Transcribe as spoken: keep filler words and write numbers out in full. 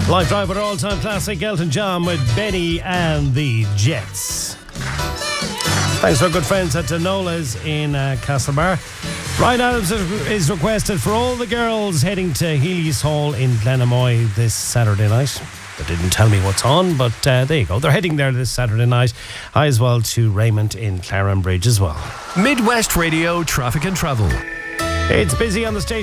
Live Drive with our all-time classic Elton John with Benny and the Jets. Thanks to our good friends at Denola's in uh, Castlebar. Ryan Adams is requested for all the girls heading to Healy's Hall in Glenamoy this Saturday night. They didn't tell me what's on, but uh, there you go. They're heading there this Saturday night. Hi as well to Raymond in Clarenbridge as well. Midwest Radio Traffic and Travel. It's busy on the station.